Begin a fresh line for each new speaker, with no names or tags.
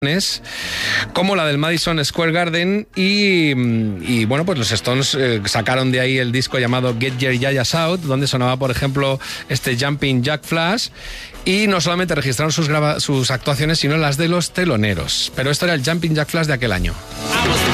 como la del Madison Square Garden y bueno, pues los Stones sacaron de ahí el disco llamado Get Your Yayas Out, donde sonaba, por ejemplo, este Jumping Jack Flash, y no solamente registraron sus actuaciones, sino las de los teloneros. Pero esto era el Jumping Jack Flash de aquel año.